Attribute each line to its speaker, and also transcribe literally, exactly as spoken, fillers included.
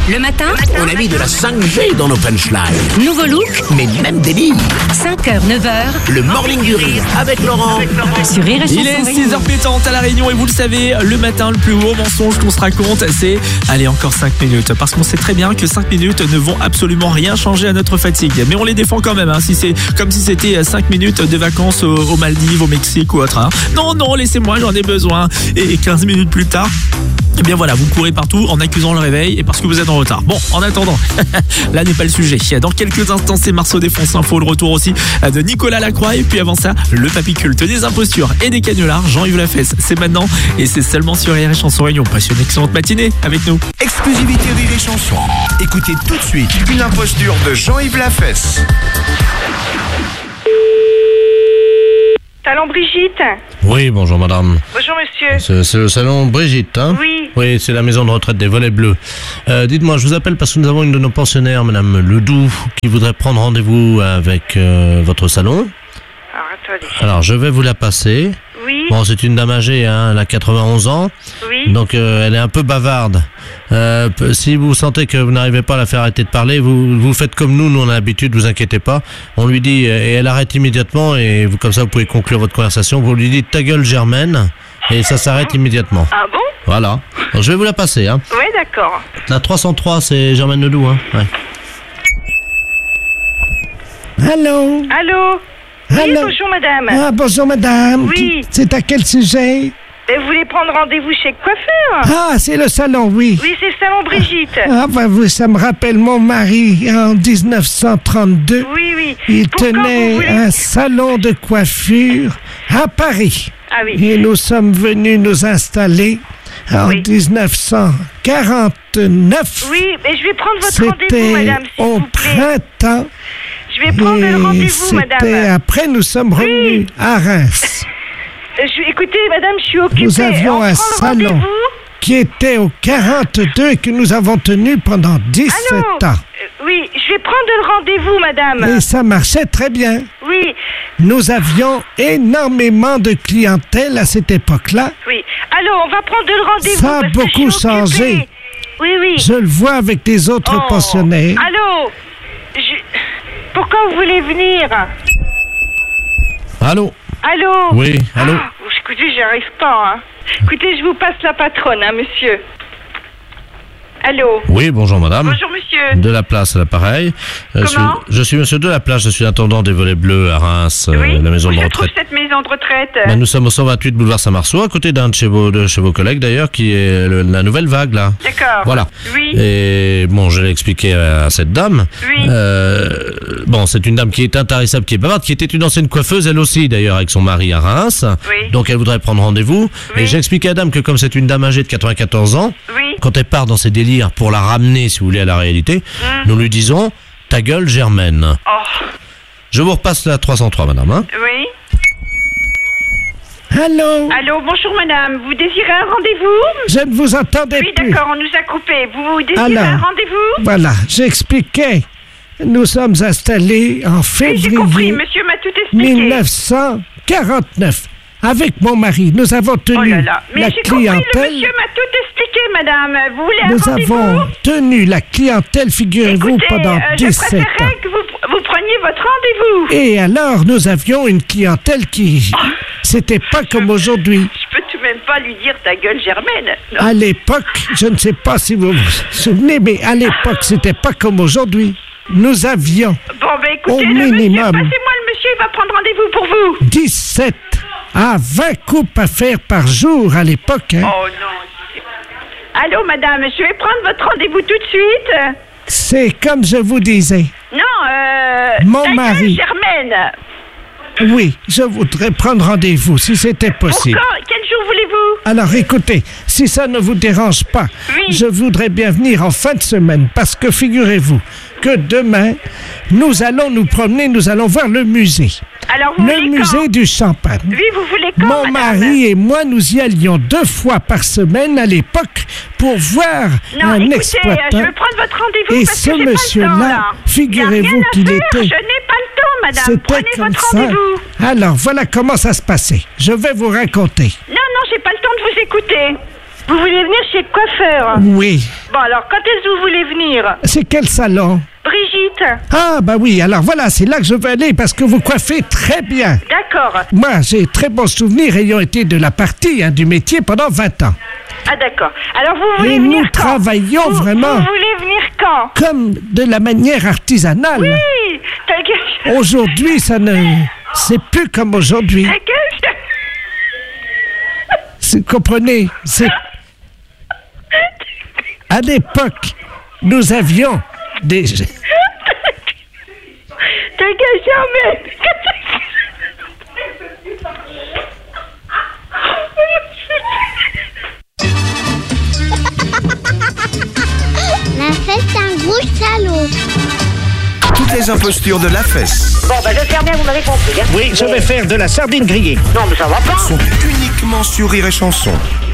Speaker 1: Le matin,
Speaker 2: On a mis de la cinq G dans nos punchlines.
Speaker 1: nouveau look,
Speaker 2: Mais même des livres.
Speaker 1: cinq heures, neuf heures,
Speaker 2: Le morning du rire avec Laurent.
Speaker 1: sur Rire et Chanson.
Speaker 3: Il est six heures pétantes à La Réunion et vous le savez, le matin, le plus haut mensonge qu'on se raconte, c'est allez, encore cinq minutes. Parce qu'on sait très bien que cinq minutes ne vont absolument rien changer à notre fatigue. Mais on les défend quand même, hein, si c'est comme si c'était cinq minutes de vacances aux, aux Maldives, au Mexique ou autre. Hein. Non, non, laissez-moi, j'en ai besoin. Et quinze minutes plus tard, eh bien voilà, vous courez partout en accusant le réveil et parce que vous êtes en retard. Bon, en attendant, là n'est pas le sujet. Dans quelques instants, c'est Marceau Défonce Info, le retour aussi de Nicolas Lacroix. Et puis avant ça, le papy culte des impostures et des canulars, Jean-Yves Lafesse. C'est maintenant et c'est seulement sur Rire et Chanson Réunion. Passe une excellente matinée avec nous.
Speaker 4: Exclusivité Rire et Chanson. Écoutez tout de suite une imposture de Jean-Yves Lafesse.
Speaker 5: Salon Brigitte.
Speaker 6: Oui, bonjour madame.
Speaker 5: Bonjour monsieur.
Speaker 6: C'est, c'est le salon Brigitte, hein?
Speaker 5: Oui.
Speaker 6: Oui, c'est la maison de retraite des Volets Bleus. Euh, dites-moi, je vous appelle parce que nous avons une de nos pensionnaires, madame Ledoux, qui voudrait prendre rendez-vous avec euh, votre salon.
Speaker 5: Alors attendez.
Speaker 6: Alors, je vais vous la passer.
Speaker 5: Oui.
Speaker 6: Bon, c'est une dame âgée, hein, elle a quatre-vingt-onze ans,
Speaker 5: Oui.
Speaker 6: donc euh, elle est un peu bavarde. Euh, p- si vous sentez que vous n'arrivez pas à la faire arrêter de parler, vous, vous faites comme nous, nous on a l'habitude, vous inquiétez pas. On lui dit, euh, et elle arrête immédiatement, et vous, comme ça vous pouvez conclure votre conversation, vous lui dites ta gueule Germaine, et ça s'arrête immédiatement.
Speaker 5: Ah bon?
Speaker 6: Voilà. Donc, je vais vous la passer, hein.
Speaker 5: Ouais, d'accord.
Speaker 6: La trois cent trois, c'est Germaine Ledoux, hein. Ouais.
Speaker 7: Allô?
Speaker 5: Allô? Oui,
Speaker 7: Allô?
Speaker 5: bonjour madame.
Speaker 7: Ah, bonjour madame.
Speaker 5: Oui.
Speaker 7: Qui- C'est à quel sujet?
Speaker 5: Et vous voulez prendre rendez-vous chez le coiffeur?
Speaker 7: Ah, c'est le salon, oui.
Speaker 5: Oui, c'est le salon Brigitte.
Speaker 7: Ah, bah, vous, ça me rappelle mon mari en dix-neuf cent trente-deux.
Speaker 5: Oui, oui.
Speaker 7: Il
Speaker 5: Pour quand vous
Speaker 7: tenait
Speaker 5: voulez-
Speaker 7: un salon de coiffure à Paris.
Speaker 5: Ah oui.
Speaker 7: Et nous sommes venus nous installer en
Speaker 5: Oui.
Speaker 7: dix-neuf cent quarante-neuf.
Speaker 5: Oui, mais je vais prendre votre rendez-vous
Speaker 7: C'était
Speaker 5: madame, s'il
Speaker 7: au
Speaker 5: vous plaît.
Speaker 7: printemps.
Speaker 5: Je vais prendre le
Speaker 7: Et
Speaker 5: rendez-vous
Speaker 7: c'était
Speaker 5: madame.
Speaker 7: après, nous sommes revenus à Reims,
Speaker 5: Euh, je- écoutez madame, je suis occupée.
Speaker 7: Nous avions
Speaker 5: On
Speaker 7: un
Speaker 5: prend le
Speaker 7: salon.
Speaker 5: rendez-vous.
Speaker 7: qui était au quarante-deux et que nous avons tenu pendant dix-sept
Speaker 5: Allô?
Speaker 7: ans.
Speaker 5: Euh, Oui, je vais prendre le rendez-vous madame.
Speaker 7: Et ça marchait très bien.
Speaker 5: Oui,
Speaker 7: Nous avions énormément de clientèle à cette époque-là.
Speaker 5: oui. Allô, on va prendre le rendez-vous.
Speaker 7: Ça a
Speaker 5: parce que
Speaker 7: beaucoup
Speaker 5: je suis occupée.
Speaker 7: changé.
Speaker 5: Oui, oui.
Speaker 7: Je le vois avec des autres
Speaker 5: Oh.
Speaker 7: pensionnaires.
Speaker 5: Allô? Je- Pourquoi vous voulez venir?
Speaker 6: Allô?
Speaker 5: Allô?
Speaker 6: Oui, allô?
Speaker 5: Ah, écoutez, j'y arrive pas. Hein. Écoutez, je vous passe la patronne, hein, monsieur. Allô?
Speaker 6: Oui, bonjour madame.
Speaker 5: Bonjour, monsieur.
Speaker 6: De la place à l'appareil. Euh,
Speaker 5: Comment?
Speaker 6: je, je suis monsieur de la place, je suis intendant des Volets Bleus à Reims, euh,
Speaker 5: Oui?
Speaker 6: la maison
Speaker 5: Où
Speaker 6: de
Speaker 5: se trouve
Speaker 6: retraite.
Speaker 5: cette maison de retraite?
Speaker 6: Ben, nous sommes au cent vingt-huit boulevard Saint-Marceau, à côté d'un de chez vos, de chez vos collègues d'ailleurs, qui est le- la nouvelle vague là.
Speaker 5: D'accord.
Speaker 6: Voilà.
Speaker 5: Oui.
Speaker 6: Et bon, je l'ai expliqué à, à cette dame.
Speaker 5: Oui.
Speaker 6: Euh, bon, c'est une dame qui est intarissable, qui est bavarde, qui était une ancienne coiffeuse, elle aussi d'ailleurs, avec son mari à Reims.
Speaker 5: Oui.
Speaker 6: Donc elle voudrait prendre rendez-vous.
Speaker 5: Oui.
Speaker 6: Et j'ai expliqué à la dame que comme c'est une dame âgée de quatre-vingt-quatorze ans,
Speaker 5: Oui.
Speaker 6: quand elle part dans ses délires pour la ramener, si vous voulez, à la réalité,
Speaker 5: Hum.
Speaker 6: nous lui disons ta gueule Germaine.
Speaker 5: Oh,
Speaker 6: Je vous repasse la trois cent trois, madame. Hein.
Speaker 5: oui.
Speaker 7: Allô?
Speaker 5: Allô, bonjour madame. Vous désirez un rendez-vous?
Speaker 7: Je ne vous entendais
Speaker 5: Oui,
Speaker 7: plus.
Speaker 5: d'accord, on nous a coupé. Vous désirez
Speaker 7: Alors.
Speaker 5: un rendez-vous?
Speaker 7: Voilà, j'expliquais. Nous sommes installés en
Speaker 5: Oui, j'ai compris.
Speaker 7: février
Speaker 5: Monsieur m'a tout expliqué.
Speaker 7: mille neuf cent quarante-neuf. Avec mon mari, nous avons
Speaker 5: Oh
Speaker 7: tenu
Speaker 5: là là. Mais
Speaker 7: la
Speaker 5: j'ai compris, le
Speaker 7: clientèle.
Speaker 5: monsieur m'a tout expliqué, madame. Vous voulez un
Speaker 7: Nous
Speaker 5: rendez-vous?
Speaker 7: avons tenu la clientèle, figurez-vous,
Speaker 5: Écoutez,
Speaker 7: pendant
Speaker 5: euh, je
Speaker 7: dix-sept ans.
Speaker 5: préférerais que vous, vous preniez votre rendez-vous.
Speaker 7: Et alors, nous avions une clientèle qui... C'était pas comme aujourd'hui.
Speaker 5: Je peux tout de même pas lui dire ta gueule Germaine. Non.
Speaker 7: À l'époque, je ne sais pas si vous vous souvenez, mais à l'époque, c'était pas comme aujourd'hui. Nous avions
Speaker 5: Bon, ben écoutez,
Speaker 7: Au
Speaker 5: le monsieur,
Speaker 7: minimum.
Speaker 5: passez-moi le monsieur, il va prendre rendez-vous pour vous.
Speaker 7: dix-sept à vingt coupes à faire par jour à l'époque. Hein.
Speaker 5: Oh non. Allô, madame, je vais prendre votre rendez-vous tout de suite.
Speaker 7: C'est comme je vous disais.
Speaker 5: Non, euh...
Speaker 7: Mon
Speaker 5: ta gueule
Speaker 7: mari.
Speaker 5: Germaine.
Speaker 7: Oui, je voudrais prendre rendez-vous si c'était
Speaker 5: Pour
Speaker 7: possible.
Speaker 5: quand? Quel jour voulez-vous?
Speaker 7: Alors écoutez, si ça ne vous dérange pas,
Speaker 5: Oui.
Speaker 7: je voudrais bien venir en fin de semaine parce que figurez-vous que demain, nous allons nous promener, nous allons voir le musée.
Speaker 5: Alors, vous
Speaker 7: Le
Speaker 5: voulez
Speaker 7: musée
Speaker 5: quand?
Speaker 7: du champagne.
Speaker 5: Oui, vous voulez quand,
Speaker 7: Mon
Speaker 5: madame?
Speaker 7: mari et moi, nous y allions deux fois par semaine à l'époque pour voir
Speaker 5: Non,
Speaker 7: un
Speaker 5: écoutez, euh,
Speaker 7: exploitant.
Speaker 5: je vais prendre votre rendez-vous
Speaker 7: Et
Speaker 5: parce
Speaker 7: ce
Speaker 5: que j'ai pas le temps,
Speaker 7: monsieur-là,
Speaker 5: là.
Speaker 7: figurez-vous
Speaker 5: Y a rien à
Speaker 7: qu'il
Speaker 5: faire,
Speaker 7: était-
Speaker 5: Je n'ai pas le temps, madame.
Speaker 7: C'était
Speaker 5: Prenez
Speaker 7: comme
Speaker 5: votre
Speaker 7: ça.
Speaker 5: rendez-vous.
Speaker 7: Alors, voilà comment ça se passait. Je vais vous raconter.
Speaker 5: Non, non, j'ai pas le temps de vous écouter. Vous voulez venir chez le coiffeur?
Speaker 7: Oui.
Speaker 5: Bon, alors, quand est-ce que vous voulez venir?
Speaker 7: C'est quel salon?
Speaker 5: Brigitte.
Speaker 7: Ah, bah oui, alors voilà, c'est là que je veux aller parce que vous coiffez très bien.
Speaker 5: D'accord.
Speaker 7: Moi, j'ai très bons souvenirs ayant été de la partie, hein, du métier pendant vingt ans.
Speaker 5: Ah, d'accord. Alors, vous voulez
Speaker 7: Et
Speaker 5: venir
Speaker 7: nous
Speaker 5: quand?
Speaker 7: travaillons
Speaker 5: vous,
Speaker 7: vraiment
Speaker 5: Vous voulez venir quand?
Speaker 7: comme de la manière artisanale.
Speaker 5: Oui. Ta gueule.
Speaker 7: Aujourd'hui, ça ne... C'est plus comme aujourd'hui.
Speaker 5: Ta gueule.
Speaker 7: Vous comprenez? C'est... À l'époque, nous avions des...
Speaker 5: Ta gueule, jamais.
Speaker 8: La fesse, c'est un gros salaud.
Speaker 4: Toutes les impostures de la fesse
Speaker 5: Bon, bah, j'espère bien que vous m'avez compris. Hein.
Speaker 7: Oui, je vais faire de la sardine grillée.
Speaker 5: Non, mais ça va pas.
Speaker 4: sont uniquement sur Rire et Chanson.